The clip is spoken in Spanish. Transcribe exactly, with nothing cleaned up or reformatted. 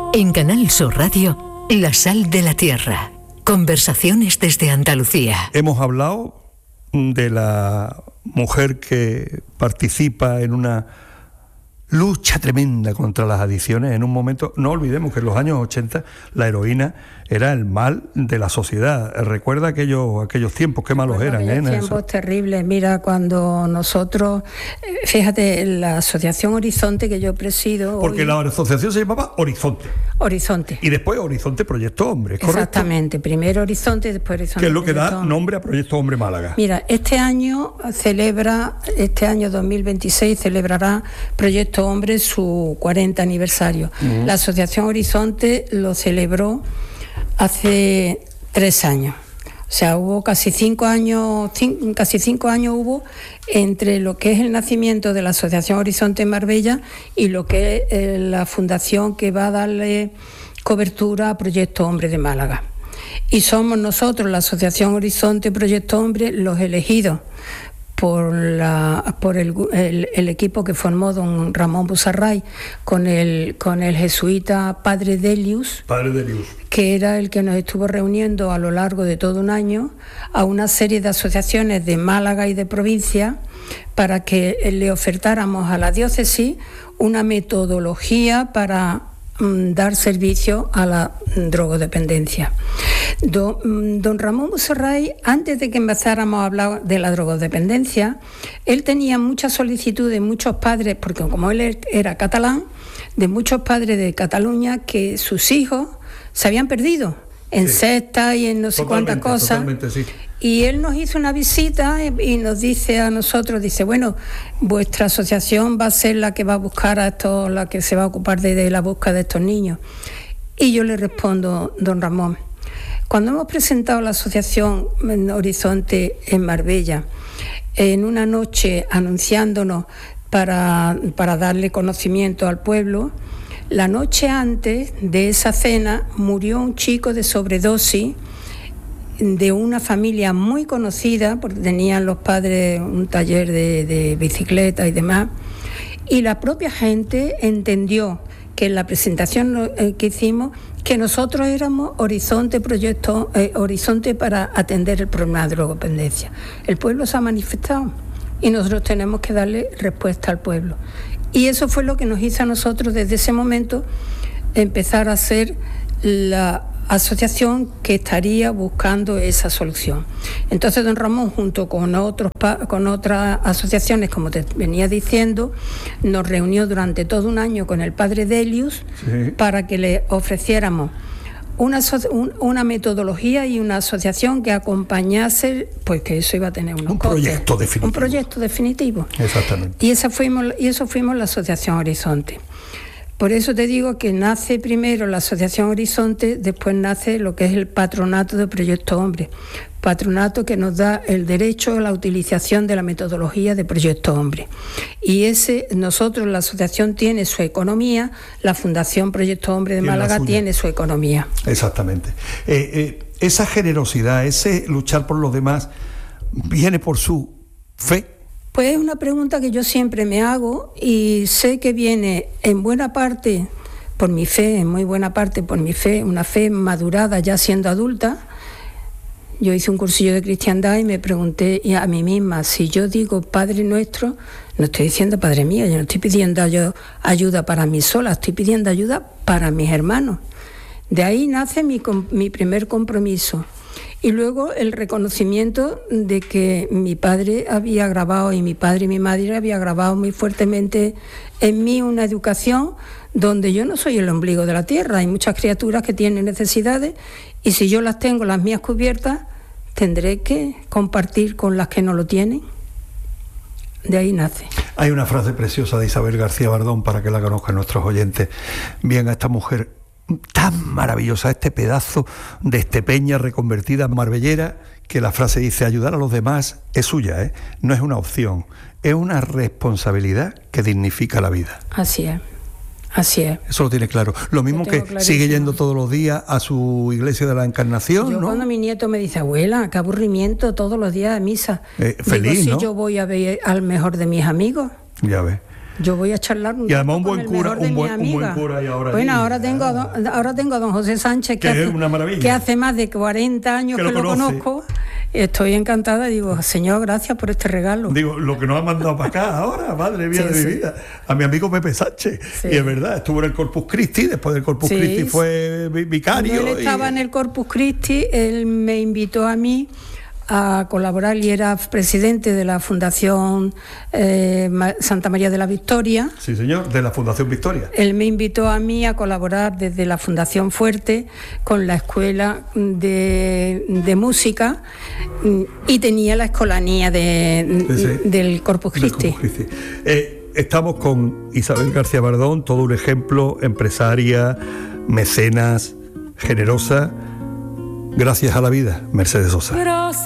En Canal Sur Radio, La Sal de la Tierra. Conversaciones desde Andalucía. Hemos hablado de la mujer que participa en una lucha tremenda contra las adicciones. En un momento, no olvidemos que en los años ochenta la heroína era el mal de la sociedad. Recuerda aquellos aquellos tiempos, qué malos eran, aquellos ¿eh? tiempos terribles. Mira, cuando nosotros, fíjate, la asociación Horizonte que yo presido... Porque hoy, la asociación se llamaba Horizonte. Horizonte. Y después Horizonte Proyecto Hombre, ¿correcto? Exactamente, primero Horizonte y después Horizonte. Que es lo que Proyecto da Hombre. nombre a Proyecto Hombre Málaga. Mira, este año celebra, este año dos mil veintiséis celebrará Proyecto Hombre su cuarenta aniversario. Uh-huh. La asociación Horizonte lo celebró hace tres años. O sea, hubo casi cinco años, cinco, casi cinco años hubo entre lo que es el nacimiento de la Asociación Horizonte en Marbella y lo que es eh, la fundación que va a darle cobertura a Proyecto Hombre de Málaga. Y somos nosotros, la Asociación Horizonte Proyecto Hombre, los elegidos por la por el, el, el equipo que formó don Ramón Busarray con el con el jesuita Padre Delius, Padre Delius, que era el que nos estuvo reuniendo a lo largo de todo un año a una serie de asociaciones de Málaga y de provincia para que le ofertáramos a la diócesis una metodología para dar servicio a la drogodependencia. Don, don Ramón Busarray, antes de que empezáramos a hablar de la drogodependencia, él tenía muchas solicitudes de muchos padres, porque como él era catalán, de muchos padres de Cataluña que sus hijos se habían perdido en sí. sectas y en no sé totalmente, cuántas cosas. Totalmente, sí. Y él nos hizo una visita y nos dice a nosotros, dice, bueno, vuestra asociación va a ser la que va a buscar a estos, la que se va a ocupar de, de la búsqueda de estos niños. Y yo le respondo, don Ramón, cuando hemos presentado la asociación Horizonte en Marbella, en una noche anunciándonos para, para darle conocimiento al pueblo, la noche antes de esa cena murió un chico de sobredosis de una familia muy conocida, porque tenían los padres un taller de, de bicicleta y demás, y la propia gente entendió que en la presentación que hicimos, que nosotros éramos Horizonte Proyecto, eh, Horizonte para atender el problema de drogodependencia. El pueblo se ha manifestado y nosotros tenemos que darle respuesta al pueblo. Y eso fue lo que nos hizo a nosotros desde ese momento empezar a hacer la asociación que estaría buscando esa solución. Entonces don Ramón, junto con otros con otras asociaciones, como te venía diciendo, nos reunió durante todo un año con el Padre Delius, sí, para que le ofreciéramos una, un, una metodología y una asociación que acompañase, pues que eso iba a tener unos un costes, proyecto definitivo. Un proyecto definitivo. Exactamente. Y esa fuimos, y eso fuimos la Asociación Horizonte. Por eso te digo que nace primero la Asociación Horizonte, después nace lo que es el Patronato de Proyecto Hombre. Patronato que nos da el derecho a la utilización de la metodología de Proyecto Hombre. Y ese, nosotros, la asociación tiene su economía, la Fundación Proyecto Hombre de Málaga tiene su economía. Exactamente. Eh, eh, esa generosidad, ese luchar por los demás, viene por su fe. Pues es una pregunta que yo siempre me hago y sé que viene en buena parte por mi fe, en muy buena parte por mi fe, una fe madurada ya siendo adulta. Yo hice un cursillo de cristiandad y me pregunté a mí misma, si yo digo Padre Nuestro, no estoy diciendo Padre mío, yo no estoy pidiendo ayuda para mí sola, estoy pidiendo ayuda para mis hermanos. De ahí nace mi, mi primer compromiso. Y luego el reconocimiento de que mi padre había grabado y mi padre y mi madre había grabado muy fuertemente en mí una educación donde yo no soy el ombligo de la tierra. Hay muchas criaturas que tienen necesidades y si yo las tengo, las mías cubiertas, tendré que compartir con las que no lo tienen. De ahí nace. Hay una frase preciosa de Isabel García Bardón para que la conozcan nuestros oyentes. Bien, a esta mujer tan maravillosa, este pedazo de estepeña reconvertida marbellera, que la frase dice, ayudar a los demás es suya, ¿eh? No es una opción, es una responsabilidad que dignifica la vida. Así es, así es. Eso lo tiene claro. Lo mismo que clarísimo. Sigue yendo todos los días a su iglesia de la Encarnación, yo, ¿no? Cuando mi nieto me dice, abuela, qué aburrimiento todos los días de misa. Eh, feliz, digo, ¿no? si yo voy a ver al mejor de mis amigos. Ya ves. Yo voy a charlar un y además un rato buen con el cura, mejor de un buen, mi un buen amiga. cura y ahora Bueno, allí. ahora tengo, a don, ahora tengo a don José Sánchez, que, Que hace, es una maravilla. que hace más de cuarenta años Que que, lo lo conoce. conozco. Estoy encantada, digo, Señor, gracias por este regalo. Digo, lo que nos ha mandado para acá ahora, madre mía Sí, de sí. mi vida, a mi amigo Pepe Sánchez. Sí. Y es verdad, estuvo en el Corpus Christi, después del Corpus Sí, Christi sí. fue vi- vicario. Cuando él estaba y- en el Corpus Christi, él me invitó a mí a colaborar y era presidente de la Fundación eh, Ma- Santa María de la Victoria. Sí, señor, de la Fundación Victoria. Él me invitó a mí a colaborar desde la Fundación Fuerte con la Escuela de, de Música mm, y tenía la escolanía de, Sí, sí. del Corpus Del Christi. Corpus Christi. Eh, estamos con Isabel García Bardón, todo un ejemplo, empresaria, mecenas, generosa. Gracias a la vida, Mercedes Sosa. Gracias.